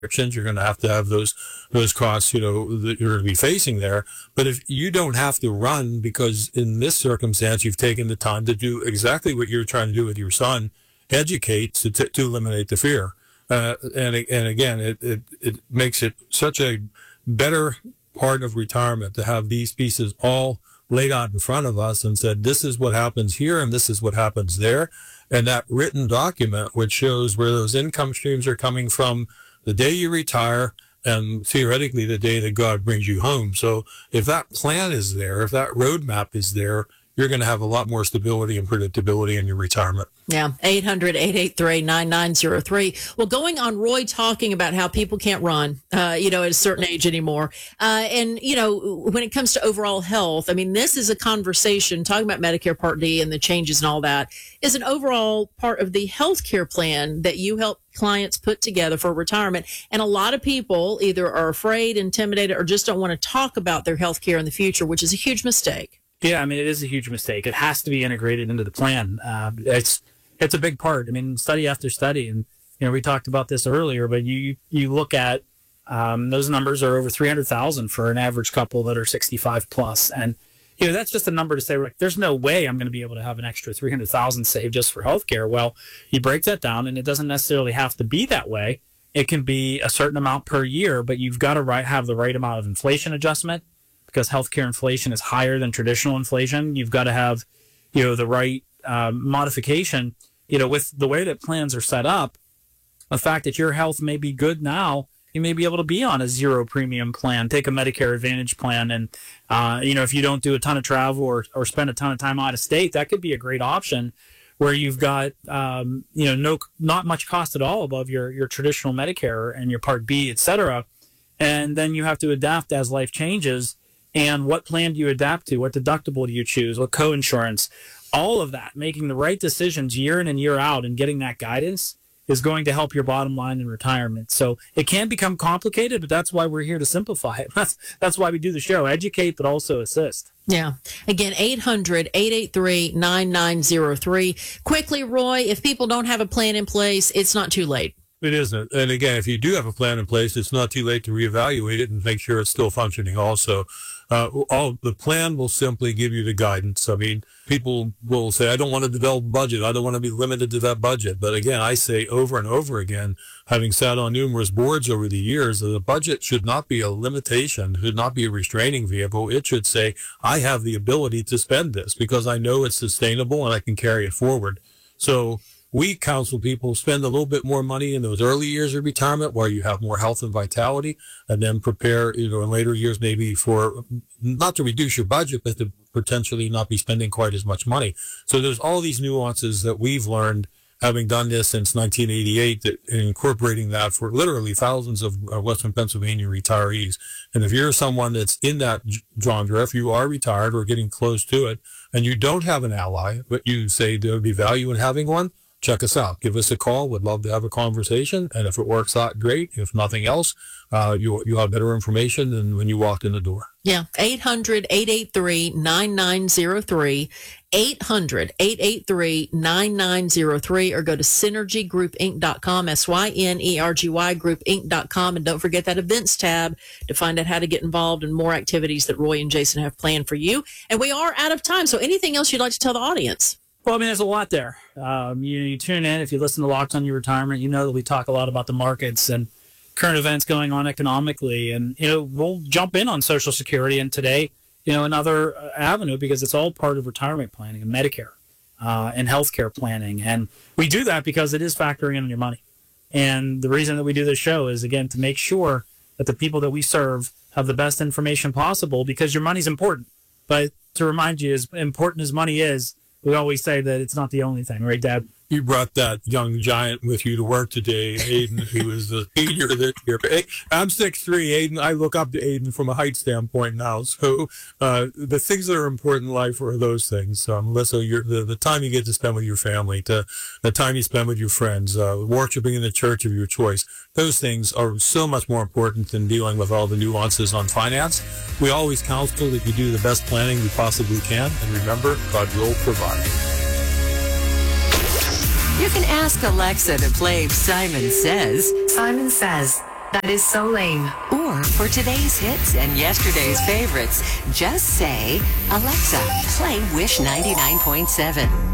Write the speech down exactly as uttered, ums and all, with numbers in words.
restrictions. You're going to have to have those those costs, you know, that you're going to be facing there. But if you don't have to run, because in this circumstance, you've taken the time to do exactly what you're trying to do with your son, educate to, to, to eliminate the fear. Uh, and and again, it, it, it makes it such a better part of retirement to have these pieces all laid out in front of us and said, this is what happens here and this is what happens there. And that written document, which shows where those income streams are coming from the day you retire and theoretically the day that God brings you home. So if that plan is there, if that roadmap is there, you're going to have a lot more stability and predictability in your retirement. Yeah, eight hundred, eight eight three, nine nine zero three. Well, going on Roy talking about how people can't run, uh, you know, at a certain age anymore. Uh, and, you know, when it comes to overall health, I mean, this is a conversation, talking about Medicare Part D and the changes and all that, is an overall part of the healthcare plan that you help clients put together for retirement. And a lot of people either are afraid, intimidated, or just don't want to talk about their healthcare in the future, which is a huge mistake. Yeah, I mean, it is a huge mistake. It has to be integrated into the plan. Uh, it's it's a big part. I mean, study after study, and you know, we talked about this earlier, but you you look at um, those numbers are over three hundred thousand for an average couple that are sixty-five plus, and you know, that's just a number to say, like, there's no way I'm going to be able to have an extra three hundred thousand saved just for healthcare. Well, you break that down, and it doesn't necessarily have to be that way. It can be a certain amount per year, but you've got to right, have the right amount of inflation adjustment. Because healthcare inflation is higher than traditional inflation, you've got to have, you know, the right um, modification. You know, with the way that plans are set up, the fact that your health may be good now, you may be able to be on a zero premium plan, take a Medicare Advantage plan, and uh, you know, if you don't do a ton of travel or or spend a ton of time out of state, that could be a great option. Where you've got, um, you know, no not much cost at all above your your traditional Medicare and your Part B, et cetera, and then you have to adapt as life changes. And what plan do you adapt to? What deductible do you choose? What co-insurance? All of that, making the right decisions year in and year out and getting that guidance is going to help your bottom line in retirement. So it can become complicated, but that's why we're here to simplify it. That's, that's why we do the show, educate, but also assist. Yeah. Again, eight hundred, eight eight three, nine nine zero three. Quickly, Roy, if people don't have a plan in place, it's not too late. It isn't. And again, if you do have a plan in place, it's not too late to reevaluate it and make sure it's still functioning also. Uh, all the plan will simply give you the guidance. I mean, people will say, I don't want to develop a budget. I don't want to be limited to that budget. But again, I say over and over again, having sat on numerous boards over the years, that the budget should not be a limitation, should not be a restraining vehicle. It should say, I have the ability to spend this because I know it's sustainable and I can carry it forward. So we counsel people spend a little bit more money in those early years of retirement where you have more health and vitality, and then prepare, you know, in later years maybe for not to reduce your budget, but to potentially not be spending quite as much money. So there's all these nuances that we've learned having done this since nineteen eighty-eight, that, and incorporating that for literally thousands of uh, Western Pennsylvania retirees. And if you're someone that's in that genre, if you are retired or getting close to it, and you don't have an ally, but you say there would be value in having one, check us out. Give us a call. We'd love to have a conversation. And if it works out, great. If nothing else, uh, you, you'll have better information than when you walked in the door. Yeah. eight hundred, eight eight three, nine nine zero three. eight hundred, eight eight three, nine nine zero three, or go to synergy group inc dot com, S Y N E R G Y group inc dot com. And don't forget that events tab to find out how to get involved in more activities that Roy and Jason have planned for you. And we are out of time. So anything else you'd like to tell the audience? Well, I mean, there's a lot there. Um, you, you tune in. If you listen to Locked on Your Retirement, you know that we talk a lot about the markets and current events going on economically. And, you know, we'll jump in on Social Security and today, you know, another avenue, because it's all part of retirement planning and Medicare uh, and healthcare planning. And we do that because it is factoring in on your money. And the reason that we do this show is, again, to make sure that the people that we serve have the best information possible, because your money's important. But to remind you, as important as money is, we always say that it's not the only thing, right, Dad? You brought that young giant with you to work today, Aiden. He was the senior this year. I'm six three, Aiden. I look up to Aiden from a height standpoint now. So uh, the things that are important in life are those things. So, Melissa, you're, the, the time you get to spend with your family, to, the time you spend with your friends, uh, worshiping in the church of your choice, those things are so much more important than dealing with all the nuances on finance. We always counsel that you do the best planning you possibly can. And remember, God will provide. You can ask Alexa to play Simon Says. Simon Says. That is so lame. Or for today's hits and yesterday's favorites, just say, Alexa, play Wish ninety-nine point seven.